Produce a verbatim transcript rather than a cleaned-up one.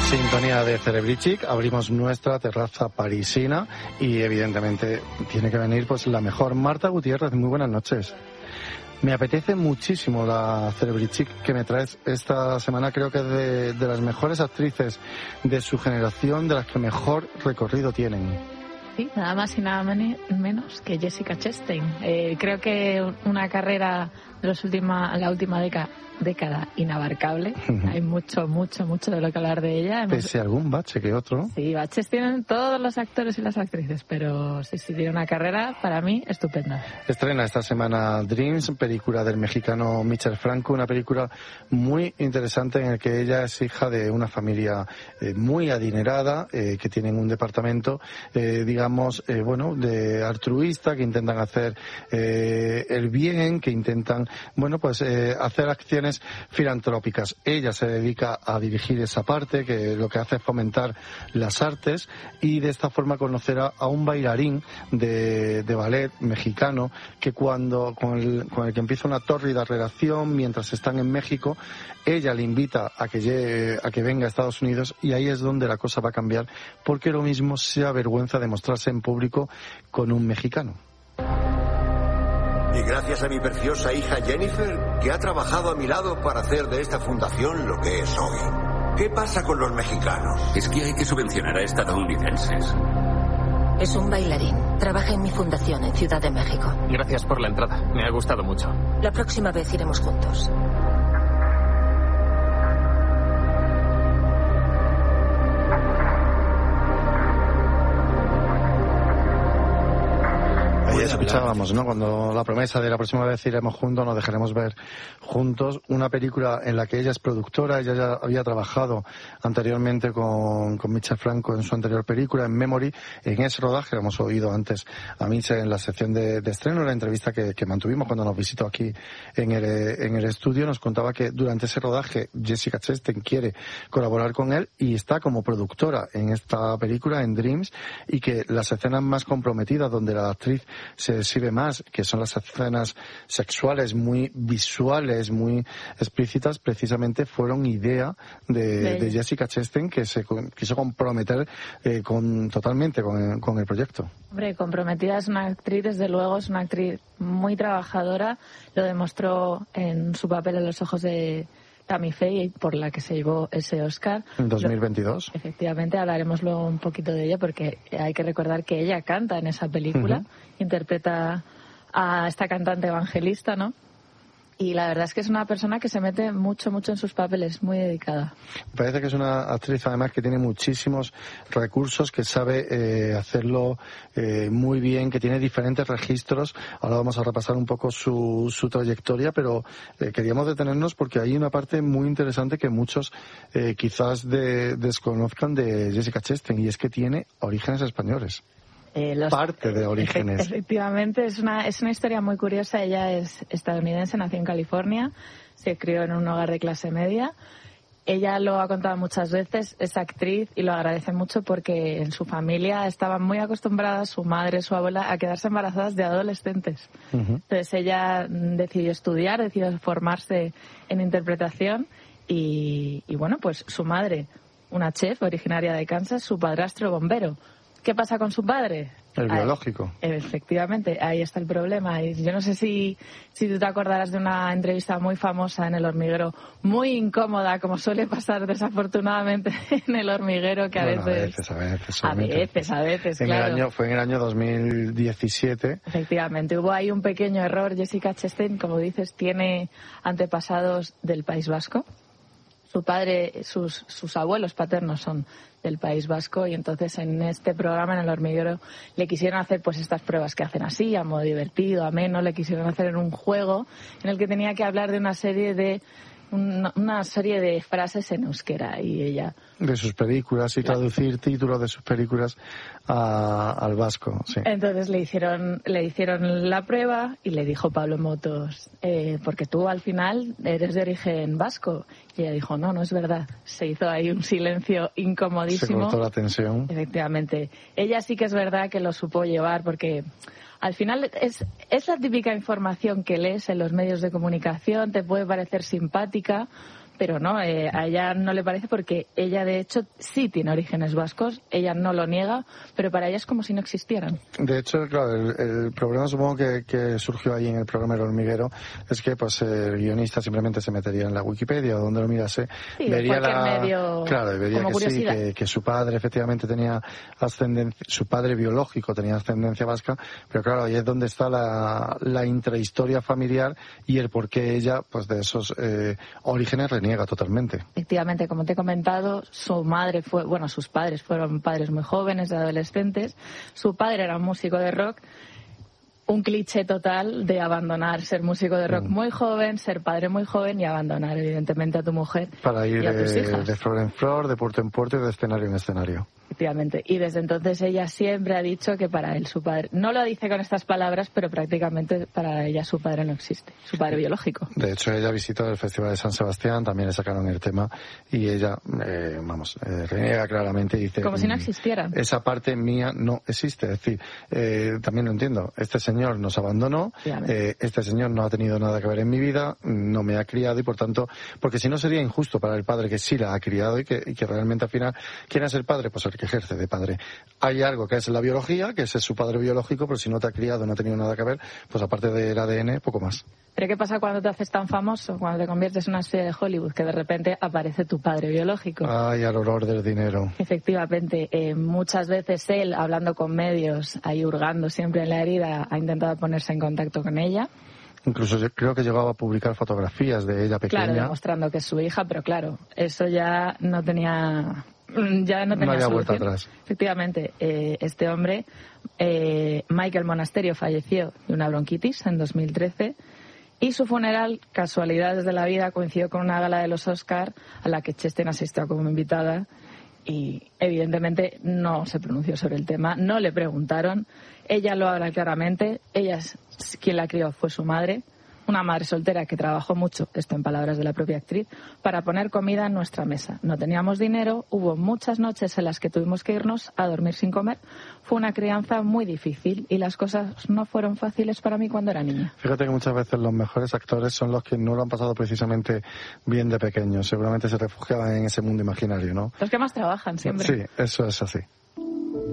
Sintonía de Cerebrichic, abrimos nuestra terraza parisina y evidentemente tiene que venir pues la mejor Marta Gutiérrez. Muy buenas noches. Me apetece muchísimo la Cerebrichic que me traes esta semana. Creo que es de, de las mejores actrices de su generación, de las que mejor recorrido tienen. Sí, nada más y nada menos que Jessica Chastain. Eh, creo que una carrera de los última, la última década, década inabarcable. Uh-huh. Hay mucho, mucho, mucho de lo que hablar de ella. Hemos... Pese a algún bache que otro. Sí, baches tienen todos los actores y las actrices, pero sí, sí, tiene una carrera, para mí, estupenda. Estrena esta semana Dreams, película del mexicano Michel Franco, una película muy interesante en la que ella es hija de una familia eh, muy adinerada, eh, que tienen un departamento, eh, digamos, eh, bueno, de altruista, que intentan hacer eh, el bien, que intentan, bueno, pues eh, hacer acciones filantrópicas. Ella se dedica a dirigir esa parte, que lo que hace es fomentar las artes, y de esta forma conocerá a un bailarín de, de ballet mexicano que cuando con el, con el que empieza una tórrida relación mientras están en México, ella le invita a que llegue, a que venga a Estados Unidos, y ahí es donde la cosa va a cambiar, porque lo mismo se avergüenza de mostrarse en público con un mexicano. Y gracias a mi preciosa hija Jennifer, que ha trabajado a mi lado para hacer de esta fundación lo que es hoy. ¿Qué pasa con los mexicanos? Es que hay que subvencionar a estadounidenses. Es un bailarín. Trabaja en mi fundación en Ciudad de México. Gracias por la entrada. Me ha gustado mucho. La próxima vez iremos juntos. Ahí escuchábamos, ¿no? Cuando la promesa de la próxima vez iremos juntos, nos dejaremos ver juntos. Una película en la que ella es productora. Ella ya había trabajado anteriormente con, con Michel Franco en su anterior película, en Memory. En ese rodaje, lo hemos oído antes a Michel en la sección de, de estreno, en la entrevista que, que mantuvimos cuando nos visitó aquí en el, en el estudio, nos contaba que durante ese rodaje Jessica Chastain quiere colaborar con él y está como productora en esta película, en Dreams, y que las escenas más comprometidas donde la actriz se exhibe más, que son las escenas sexuales muy visuales, muy explícitas, precisamente fueron idea de, de Jessica Chastain, que se quiso comprometer eh, con totalmente con, con el proyecto. Hombre, comprometida es una actriz, desde luego es una actriz muy trabajadora, lo demostró en su papel en Los ojos de Tammy Faye, por la que se llevó ese Oscar. En dos mil veintidós. Lo, efectivamente, hablaremos luego un poquito de ella, porque hay que recordar que ella canta en esa película, uh-huh. interpreta a esta cantante evangelista, ¿no? Y la verdad es que es una persona que se mete mucho, mucho en sus papeles, muy dedicada. Me parece que es una actriz, además, que tiene muchísimos recursos, que sabe eh, hacerlo eh, muy bien, que tiene diferentes registros. Ahora vamos a repasar un poco su, su trayectoria, pero eh, queríamos detenernos porque hay una parte muy interesante que muchos eh, quizás de, desconozcan de Jessica Chastain, y es que tiene orígenes españoles. Eh, los, parte de orígenes. Efectivamente, es una, es una historia muy curiosa. Ella es estadounidense, nació en California, se crió en un hogar de clase media. Ella lo ha contado muchas veces, es actriz, y lo agradece mucho porque en su familia estaban muy acostumbradas, su madre, su abuela, a quedarse embarazadas de adolescentes. Uh-huh. Entonces ella decidió estudiar, decidió formarse en interpretación y, y bueno, pues su madre, una chef originaria de Kansas, su padrastro bombero. ¿Qué pasa con su padre? El biológico. Ahí, efectivamente, ahí está el problema. Y yo no sé si, si tú te acordarás de una entrevista muy famosa en El Hormiguero, muy incómoda, como suele pasar desafortunadamente en El Hormiguero, que a bueno, veces... A veces, a veces. A veces, a veces, en claro. El año, fue en el año dos mil diecisiete. Efectivamente, hubo ahí un pequeño error. Jessica Chastain, como dices, tiene antepasados del País Vasco. Su padre, sus, sus abuelos paternos son del País Vasco, y entonces en este programa, en El Hormiguero, le quisieron hacer pues estas pruebas que hacen así, a modo divertido, ameno, le quisieron hacer en un juego en el que tenía que hablar de una serie de una, una serie de frases en euskera, y ella... De sus películas, y claro, traducir títulos de sus películas a, al vasco, sí. Entonces le hicieron le hicieron la prueba y le dijo Pablo Motos, eh, porque tú al final eres de origen vasco. Y ella dijo, no, no es verdad. Se hizo ahí un silencio incomodísimo. Se cortó la tensión. Efectivamente. Ella sí que es verdad que lo supo llevar, porque al final es, es la típica información que lees en los medios de comunicación, te puede parecer simpática, pero no, eh, a ella no le parece porque ella de hecho sí tiene orígenes vascos, ella no lo niega, pero para ella es como si no existieran. De hecho, claro, el, el problema supongo que, que surgió ahí en el programa El Hormiguero es que pues el guionista simplemente se metería en la Wikipedia o donde lo mirase, sí, vería la medio, claro, vería que sí, que, que su padre efectivamente tenía ascendencia, su padre biológico tenía ascendencia vasca, pero claro, ahí es donde está la, la intrahistoria familiar y el por qué ella pues de esos eh, orígenes reniega totalmente. Efectivamente, como te he comentado, su madre fue, bueno, sus padres fueron padres muy jóvenes, adolescentes. Su padre era un músico de rock. Un cliché total de abandonar ser músico de rock mm. muy joven, ser padre muy joven y abandonar evidentemente a tu mujer para ir y a tus de, hijas. de flor en flor, de puerto en puerto y de escenario en escenario. Efectivamente. Y desde entonces ella siempre ha dicho que para él su padre, no lo dice con estas palabras, pero prácticamente para ella su padre no existe, su padre biológico. De hecho, ella visitó el Festival de San Sebastián, también le sacaron el tema y ella, eh, vamos, eh, reniega claramente y dice... Como si no existiera. Esa parte mía no existe. Es decir, eh, también lo entiendo. Este señor nos abandonó, eh, este señor no ha tenido nada que ver en mi vida, no me ha criado y por tanto, porque si no sería injusto para el padre que sí la ha criado y que, y que realmente al final, ¿quién es el padre? Pues el que ejerce de padre. Hay algo que es la biología, que ese es su padre biológico, pero si no te ha criado, no ha tenido nada que ver, pues aparte del A D N, poco más. ¿Pero qué pasa cuando te haces tan famoso, cuando te conviertes en una estrella de Hollywood, que de repente aparece tu padre biológico? Ay, al olor del dinero. Efectivamente, eh, muchas veces él, hablando con medios, ahí hurgando siempre en la herida, ha intentado ponerse en contacto con ella. Incluso yo creo que llegaba a publicar fotografías de ella pequeña. Claro, demostrando que es su hija, pero claro, eso ya no tenía... ya no tenía no había solución. Vuelta atrás. Efectivamente, eh, este hombre, eh, Michael Monasterio, falleció de una bronquitis en dos mil trece y su funeral, casualidades de la vida, coincidió con una gala de los Oscar a la que Chastain asistió como invitada y evidentemente no se pronunció sobre el tema, no le preguntaron, ella lo habla claramente, ella es, quien la crió fue su madre. Una madre soltera que trabajó mucho, esto en palabras de la propia actriz, para poner comida en nuestra mesa. No teníamos dinero, hubo muchas noches en las que tuvimos que irnos a dormir sin comer. Fue una crianza muy difícil y las cosas no fueron fáciles para mí cuando era niña. Fíjate que muchas veces los mejores actores son los que no lo han pasado precisamente bien de pequeños. Seguramente se refugiaban en ese mundo imaginario, ¿no? Los que más trabajan siempre. Sí, eso es así.